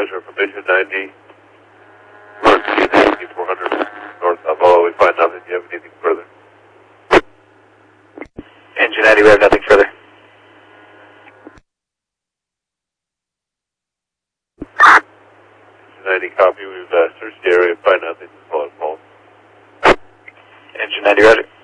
pleasure from Mission 90. Emergency 400 north of Apollo. We find nothing. Do you have anything further? Engine 90, we have nothing further. Engine 90, copy. We've searched the area. Find nothing. Just follow it. Engine 90, roger.